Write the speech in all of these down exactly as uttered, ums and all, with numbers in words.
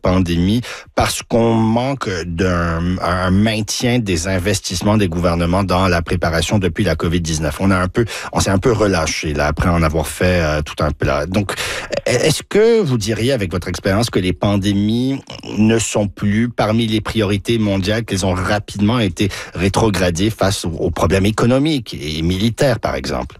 pandémie parce qu'on manque d'un un maintien des investissements des gouvernements dans la préparation depuis la covid dix-neuf. On a un peu, on s'est un peu relâché là après en avoir fait euh, tout un plat. Donc, est-ce que vous diriez avec votre expérience que les pandémies ne sont plus parmi les priorités mondiales, qu'elles ont rapidement été rétrogradées face aux problèmes économiques et militaires, par exemple?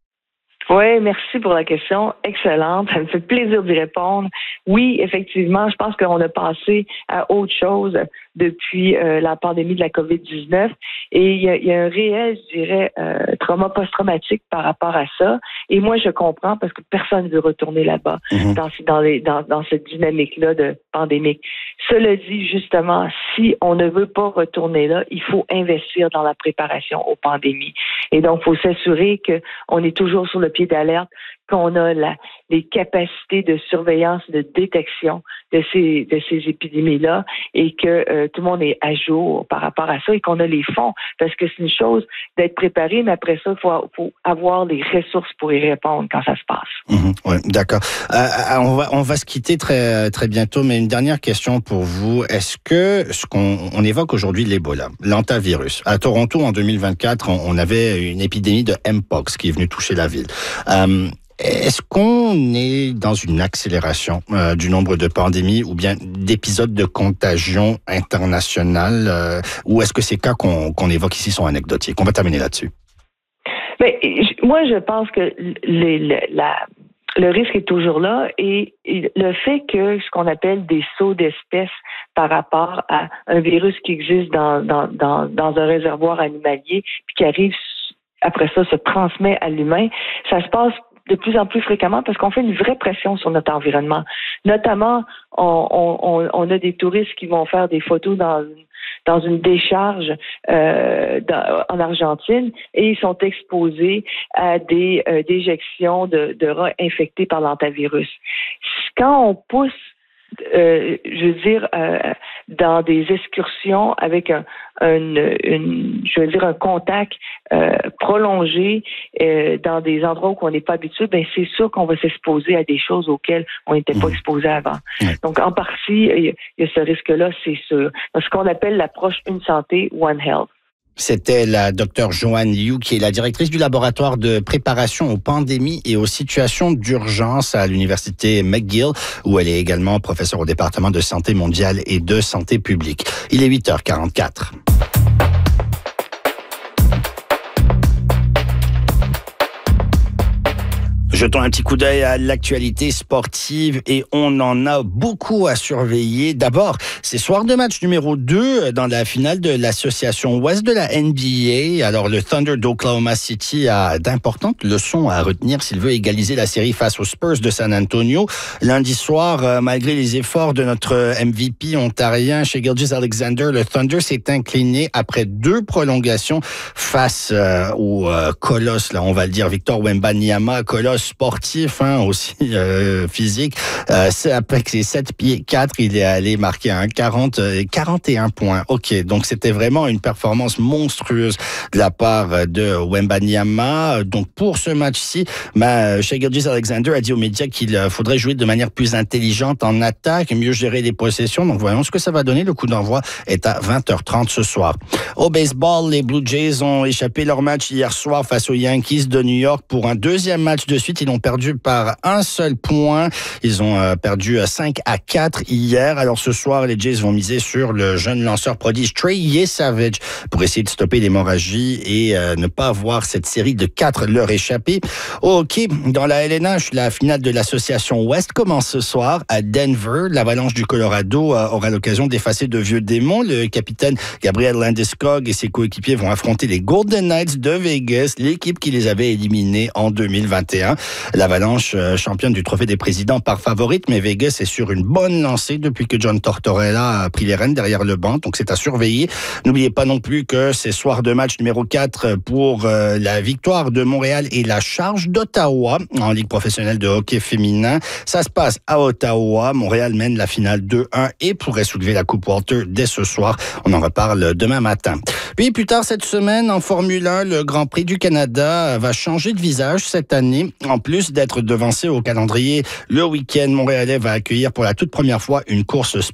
Oui, merci pour la question. Excellente. Ça me fait plaisir d'y répondre. Oui, effectivement, je pense qu'on a passé à autre chose depuis euh, la pandémie de la covid dix-neuf. Et il y a, il y a un réel, je dirais, euh, trauma post-traumatique par rapport à ça. Et moi, je comprends parce que personne ne veut retourner là-bas, mm-hmm. dans, dans, les, dans, dans cette dynamique-là de pandémique. Cela dit, justement, si on ne veut pas retourner là, il faut investir dans la préparation aux pandémies. Et donc, il faut s'assurer qu'on est toujours sur le pied d'alerte, qu'on a la, les capacités de surveillance, de détection de ces, de ces épidémies-là et que euh, tout le monde est à jour par rapport à ça et qu'on a les fonds. Parce que c'est une chose d'être préparé, mais après ça, il faut, faut avoir les ressources pour y répondre quand ça se passe. Mmh, oui, d'accord. Euh, on, va, on va se quitter très, très bientôt, mais une dernière question pour vous. Est-ce que ce qu'on on évoque aujourd'hui l'Ebola, l'hantavirus, à Toronto en deux mille vingt-quatre, on, on avait une épidémie de Mpox qui est venue toucher la ville. Euh, Est-ce qu'on est dans une accélération euh, du nombre de pandémies ou bien d'épisodes de contagion internationale euh, ou est-ce que ces cas qu'on, qu'on évoque ici sont anecdotiques? On va terminer là-dessus. Mais, moi, je pense que les, les, la, le risque est toujours là et, et le fait que ce qu'on appelle des sauts d'espèces par rapport à un virus qui existe dans, dans, dans, dans un réservoir animalier puis qui arrive après ça se transmet à l'humain, ça se passe de plus en plus fréquemment parce qu'on fait une vraie pression sur notre environnement. Notamment, on, on, on a des touristes qui vont faire des photos dans une, dans une décharge euh, dans, en Argentine et ils sont exposés à des euh, déjections de, de rats infectés par l'hantavirus. Quand on pousse Euh, je veux dire, euh, dans des excursions avec un, un, une, je veux dire, un contact euh, prolongé euh, dans des endroits où on n'est pas habitué, ben c'est sûr qu'on va s'exposer à des choses auxquelles on n'était pas exposé avant. Donc, en partie, il y a ce risque-là, c'est sûr. Ce qu'on appelle l'approche Une Santé, One Health. C'était la docteure Joanne Liu, qui est la directrice du laboratoire de préparation aux pandémies et aux situations d'urgence à l'université McGill, où elle est également professeure au département de santé mondiale et de santé publique. Il est huit heures quarante-quatre. Jetons un petit coup d'œil à l'actualité sportive et on en a beaucoup à surveiller. D'abord, c'est soir de match numéro deux dans la finale de l'association Ouest de la N B A. Alors, le Thunder d'Oklahoma City a d'importantes leçons à retenir s'il veut égaliser la série face aux Spurs de San Antonio. Lundi soir, malgré les efforts de notre M V P ontarien chez Gilgeous-Alexander, le Thunder s'est incliné après deux prolongations face euh, au euh, colosse, là, on va le dire, Victor Wembanyama, colosse sportif, hein, aussi euh, physique. Euh, c'est avec ses sept pieds quatre, il est allé marquer un quarante, quarante et un points. OK, donc c'était vraiment une performance monstrueuse de la part de Wembanyama. Donc pour ce match-ci, ben, Shai Gilgeous-Alexander a dit aux médias qu'il faudrait jouer de manière plus intelligente en attaque, mieux gérer les possessions. Donc voyons ce que ça va donner. Le coup d'envoi est à vingt heures trente ce soir. Au baseball, les Blue Jays ont échappé leur match hier soir face aux Yankees de New York pour un deuxième match de suite. Ils ont perdu par un seul point. Ils ont euh, perdu cinq à quatre hier. Alors ce soir, les Jays vont miser sur le jeune lanceur prodige Trey Yesavage pour essayer de stopper l'hémorragie et euh, ne pas voir cette série de quatre leur échapper. Au hockey, dans la L N H, la finale de l'association Ouest commence ce soir à Denver. L'Avalanche du Colorado euh, aura l'occasion d'effacer de vieux démons. Le capitaine Gabriel Landeskog et ses coéquipiers vont affronter les Golden Knights de Vegas, l'équipe qui les avait éliminés en deux mille vingt et un. L'Avalanche, euh, championne du Trophée des Présidents par favorite, mais Vegas est sur une bonne lancée depuis que John Tortorella a pris les rênes derrière le banc, donc c'est à surveiller. N'oubliez pas non plus que c'est soir de match numéro quatre pour euh, la victoire de Montréal et la charge d'Ottawa en Ligue professionnelle de hockey féminin. Ça se passe à Ottawa. Montréal mène la finale deux un et pourrait soulever la Coupe Walter dès ce soir. On en reparle demain matin. Puis plus tard cette semaine, en Formule un, le Grand Prix du Canada va changer de visage cette année. En plus d'être devancé au calendrier, le week-end montréalais va accueillir pour la toute première fois une course